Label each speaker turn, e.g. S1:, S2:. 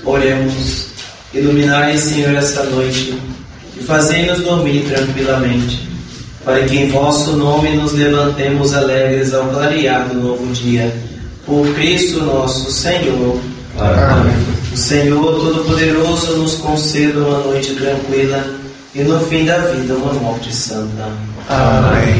S1: Oremos. Iluminai, Senhor, esta noite e fazei-nos dormir tranquilamente, para que em vosso nome nos levantemos alegres ao clarear do novo dia. Por Cristo nosso Senhor. Amém. O Senhor Todo-Poderoso nos conceda uma noite tranquila e no fim da vida uma morte santa.
S2: Amém.